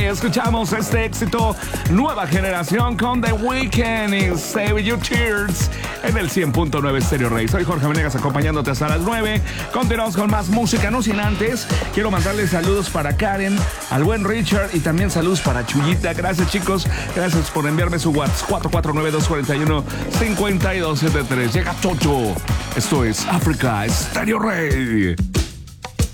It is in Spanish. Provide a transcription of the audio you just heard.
escuchamos este éxito Nueva Generación con The Weeknd y Save Your Tears en el 100.9 Stereo Rey. Soy Jorge Venegas acompañándote hasta las 9. Continuamos con más música, no sin antes. Quiero mandarle saludos para Karen, al buen Richard y también saludos para Chuyita. Gracias, chicos. Gracias por enviarme su WhatsApp 449-241-5273. Llega Chocho. Esto es África Stereo Rey.